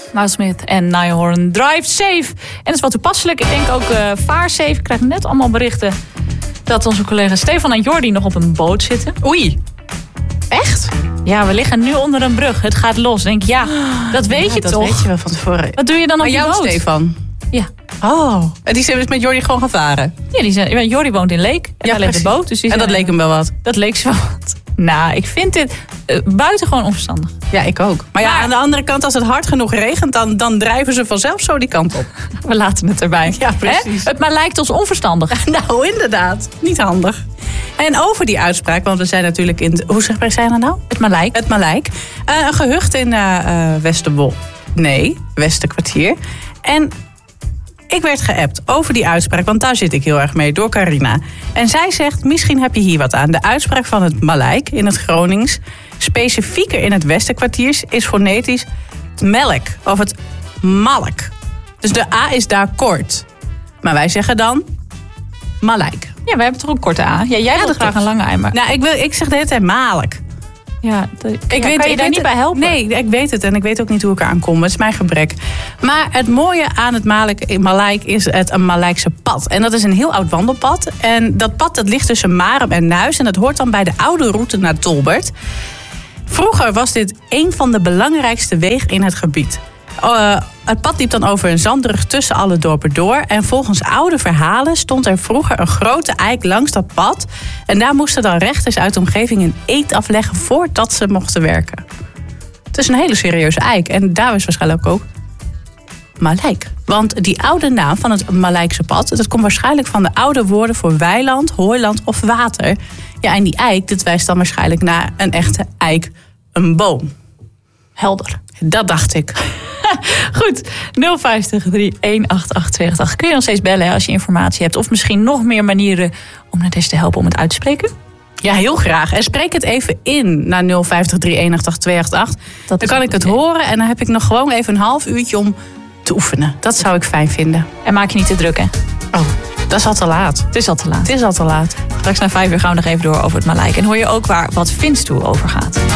Miles Smith en Niall Horan. Drive safe. En dat is wat toepasselijk. Ik denk ook vaar safe. Ik krijg net allemaal berichten dat onze collega's Stefan en Jordi nog op een boot zitten. Oei. Echt? Ja, we liggen nu onder een brug. Het gaat los. Denk ja, dat weet je dat toch? Dat weet je wel van tevoren. Wat doe je dan op die boot? Stefan? Ja. Oh. En die zijn dus met Jordi gewoon gaan varen? Ja, Jordi woont in Leek. En daar ligt de boot. Dus en dat leek hem wel wat? Dat leek ze wel wat. Nou, ik vind dit buitengewoon onverstandig. Ja, ik ook. Maar ja, aan de andere kant, als het hard genoeg regent, dan drijven ze vanzelf zo die kant op. We laten het erbij. Ja, precies. Het maar lijkt ons onverstandig. Nou, inderdaad. Niet handig. En over die uitspraak, want we zijn natuurlijk in... Hoe zijn we nou? Het Malijk. Het Malijk. Een gehucht in Westerbol. Nee, Westerkwartier. En ik werd geappt over die uitspraak, want daar zit ik heel erg mee, door Carina. En zij zegt, misschien heb je hier wat aan. De uitspraak van het Malijk in het Gronings, specifieker in het Westerkwartiers, is fonetisch het melk of het malk. Dus de A is daar kort. Maar wij zeggen dan Malijk. Ja, wij hebben toch een korte A? Ja, jij wilt graag een lange A, maar... Nou, ik zeg de hele tijd Malk. Ja, kan je daar niet bij helpen? Nee, ik weet het. En ik weet ook niet hoe ik eraan kom. Het is mijn gebrek. Maar het mooie aan het Malijk is het een Malijkse pad. En dat is een heel oud wandelpad. En dat pad dat ligt tussen Marum en Nuis. En dat hoort dan bij de oude route naar Tolbert. Vroeger was dit een van de belangrijkste wegen in het gebied. Het pad liep dan over een zandrug tussen alle dorpen door. En volgens oude verhalen stond er vroeger een grote eik langs dat pad. En daar moesten dan rechters uit de omgeving een eed afleggen voordat ze mochten werken. Het is een hele serieuze eik. En daar is waarschijnlijk ook Malijk. Want die oude naam van het Malijkse pad, dat komt waarschijnlijk van de oude woorden voor weiland, hooiland of water. Ja, en die eik, dat wijst dan waarschijnlijk naar een echte eik, een boom. Helder. Dat dacht ik. Goed, 050 318 288. Kun je nog steeds bellen als je informatie hebt. Of misschien nog meer manieren om naar deze te helpen om het uit te spreken? Ja, heel graag. En spreek het even in naar 050 318 288. Dan kan ik het horen en dan heb ik nog gewoon even een half uurtje om te oefenen. Dat zou ik fijn vinden. En maak je niet te druk, hè? Oh, dat is al te laat. Het is al te laat. Het is al te laat. Straks na 5 uur gaan we nog even door over het Malijk. En hoor je ook waar Wat Vindt Toe over gaat.